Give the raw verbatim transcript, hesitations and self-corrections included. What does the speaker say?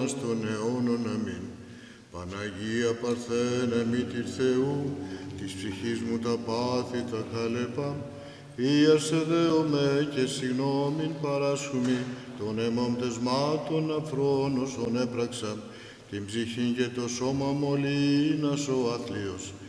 αιώνας των αιώνων. Αμήν. Παναγία Παρθένε μήτηρ Θεού, της ψυχής μου τα πάθη τα χαλεπά, ίασε δεομέ και συγνώμην παράσχουμι, των αίμων τεσμάτων αφρόν όσων έπραξα, την ψυχήν και το σώμα μολύνας ο άθλιος,